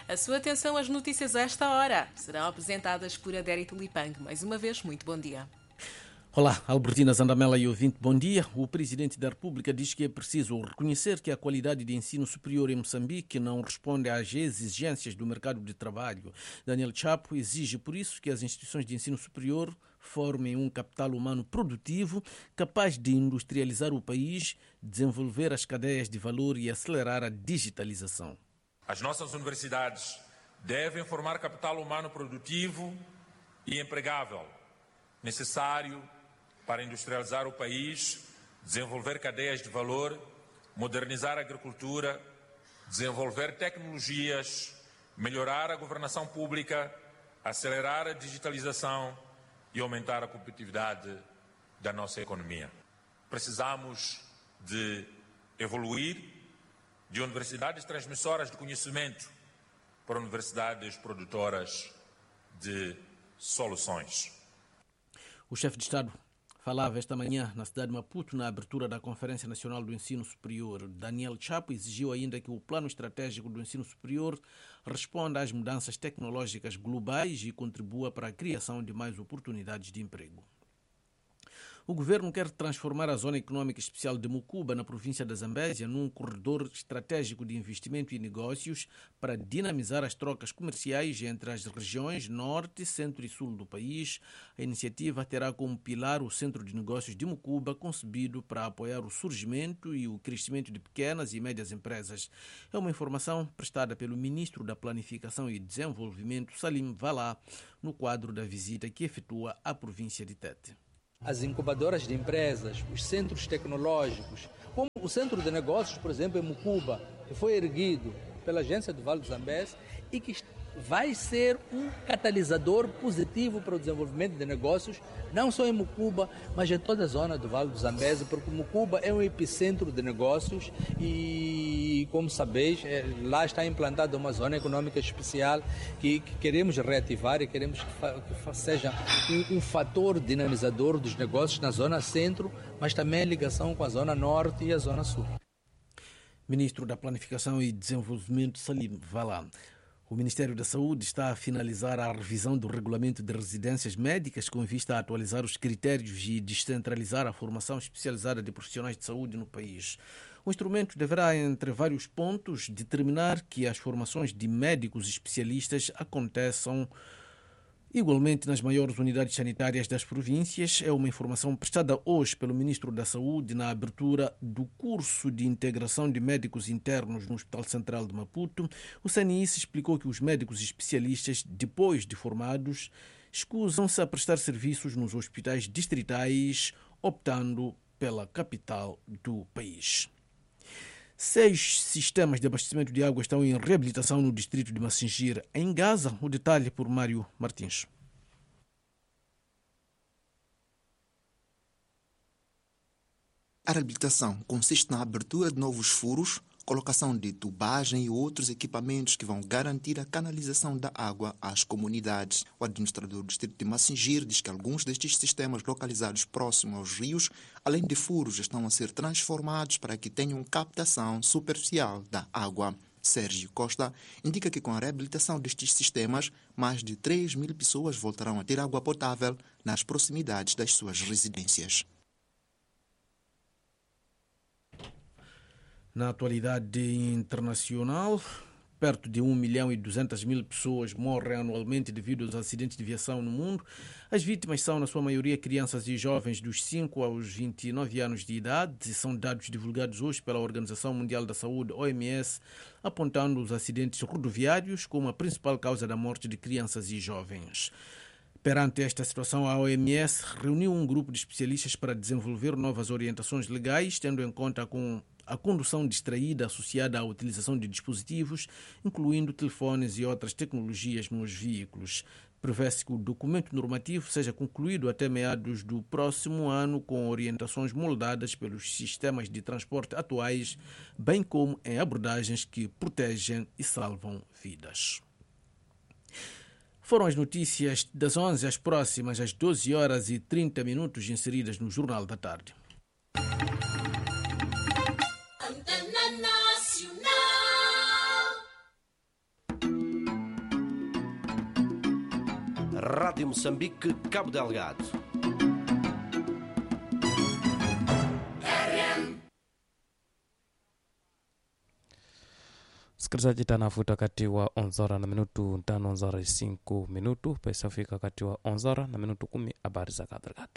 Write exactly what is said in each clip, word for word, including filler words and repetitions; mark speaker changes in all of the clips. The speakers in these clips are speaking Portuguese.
Speaker 1: A sua atenção às notícias a esta hora serão apresentadas por Adérito Lipang. Mais uma vez, muito bom dia.
Speaker 2: Olá, Albertina Zandamela e ouvinte, bom dia. O Presidente da República diz que é preciso reconhecer que a qualidade de ensino superior em Moçambique não responde às exigências do mercado de trabalho. Daniel Chapo exige, por isso, que as instituições de ensino superior formem um capital humano produtivo, capaz de industrializar o país, desenvolver as cadeias de valor e acelerar a digitalização.
Speaker 3: As nossas universidades devem formar capital humano produtivo e empregável, necessário para industrializar o país, desenvolver cadeias de valor, modernizar a agricultura, desenvolver tecnologias, melhorar a governação pública, acelerar a digitalização e aumentar a competitividade da nossa economia. Precisamos de evoluir de universidades transmissoras de conhecimento para universidades produtoras de soluções.
Speaker 2: O chefe de Estado falava esta manhã na cidade de Maputo na abertura da Conferência Nacional do Ensino Superior. Daniel Chapo exigiu ainda que o plano estratégico do ensino superior responda às mudanças tecnológicas globais e contribua para a criação de mais oportunidades de emprego. O governo quer transformar a Zona Econômica Especial de Mucuba, na província da Zambésia, num corredor estratégico de investimento e negócios para dinamizar as trocas comerciais entre as regiões norte, centro e sul do país. A iniciativa terá como pilar o Centro de Negócios de Mucuba, concebido para apoiar o surgimento e o crescimento de pequenas e médias empresas. É uma informação prestada pelo Ministro da Planificação e Desenvolvimento, Salim Valá, no quadro da visita que efetua à província de Tete.
Speaker 4: As incubadoras de empresas, os centros tecnológicos, como o Centro de Negócios, por exemplo, em Mucuba, que foi erguido pela Agência do Vale do Zambésia e que vai ser um catalisador positivo para o desenvolvimento de negócios, não só em Mucuba, mas em toda a zona do Vale do Zambésia, porque Mucuba é um epicentro de negócios e, como sabeis, lá está implantada uma zona econômica especial que, que queremos reativar e queremos que, fa, que seja um, um fator dinamizador dos negócios na zona centro, mas também em ligação com a zona norte e a zona sul.
Speaker 2: Ministro da Planificação e Desenvolvimento, Salim Valá. O Ministério da Saúde está a finalizar a revisão do regulamento de residências médicas com vista a atualizar os critérios e descentralizar a formação especializada de profissionais de saúde no país. O instrumento deverá, entre vários pontos, determinar que as formações de médicos especialistas aconteçam igualmente nas maiores unidades sanitárias das províncias. É uma informação prestada hoje pelo Ministro da Saúde na abertura do curso de integração de médicos internos no Hospital Central de Maputo. O C N I S explicou que os médicos especialistas, depois de formados, escusam-se a prestar serviços nos hospitais distritais, optando pela capital do país. Seis sistemas de abastecimento de água estão em reabilitação no distrito de Massingir, em Gaza. O detalhe por Mário Martins.
Speaker 5: A reabilitação consiste na abertura de novos furos, colocação de tubagem e outros equipamentos que vão garantir a canalização da água às comunidades. O administrador do distrito de Massingir diz que alguns destes sistemas localizados próximos aos rios, além de furos, estão a ser transformados para que tenham captação superficial da água. Sérgio Costa indica que com a reabilitação destes sistemas, mais de três mil pessoas voltarão a ter água potável nas proximidades das suas residências.
Speaker 2: Na atualidade internacional, perto de um milhão e duzentas mil pessoas morrem anualmente devido aos acidentes de viação no mundo. As vítimas são, na sua maioria, crianças e jovens dos cinco aos vinte e nove anos de idade, e são dados divulgados hoje pela Organização Mundial da Saúde, O M S, apontando os acidentes rodoviários como a principal causa da morte de crianças e jovens. Perante esta situação, a O M S reuniu um grupo de especialistas para desenvolver novas orientações legais, tendo em conta com a condução distraída associada à utilização de dispositivos, incluindo telefones e outras tecnologias nos veículos. Prevê-se que o documento normativo seja concluído até meados do próximo ano, com orientações moldadas pelos sistemas de transporte atuais, bem como em abordagens que protegem e salvam vidas. Foram as notícias das onze às próximas às doze horas e trinta minutos inseridas no Jornal da Tarde.
Speaker 6: Rádio Moçambique, Cabo Delgado.
Speaker 7: Msikilizaji, tanafuta wakati wa onzora na minutu tano, onzora cinco minutu pesa fika wakati wa onzora na minutu kumi. Habari za Cabo Delgado.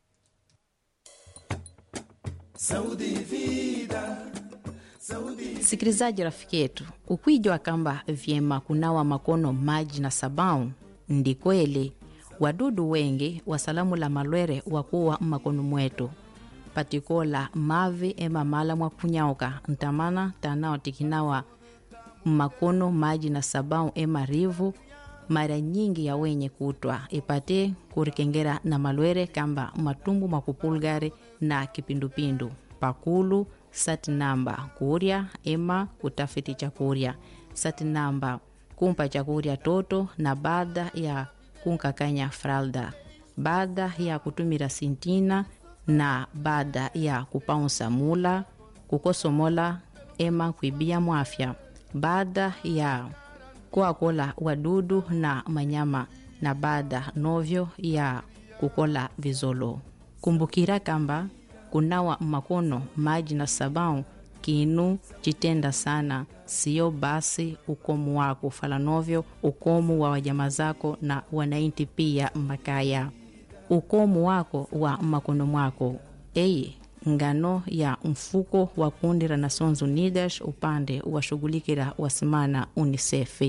Speaker 8: Sikilizaji rafiki yetu, ukwijua kamba vyema kunawa makono maji na sabau ndi kweli. Wadudu wengi wasalamu la malwere wakuwa makono mwetu patikola mavi ema mala mwa kunyauka ntamana tanao tikinawa makono maji na sabau ema rivu mara nyingi ya wenye kutwa ipate kurikengera na malwere kamba matumbu makupulgari na kipindupindu pakulu sati namba kuria ema kutafiti chakuria sati namba kumpa chakuria toto na baada ya kunkakanya fralda baada ya kutumira sintina na baada ya kupaunsa mula kukosomola ema kuibia mwafya baada ya kuakola wadudu na manyama na baada novyo ya kukola vizolo. Kumbukira kamba kunawa makono maji na sabau kinu chitenda sana, sio basi ukomu wako falanovyo ukomu wa wajama zako na wanainti pia makaya. Ukomu wako wa makono mwako eye ngano ya mfuko wa kundi la Nations Unidas upande wa shughulikira wasimana UNICEF.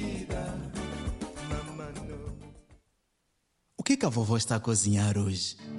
Speaker 9: O que que a vovó está a cozinhar hoje?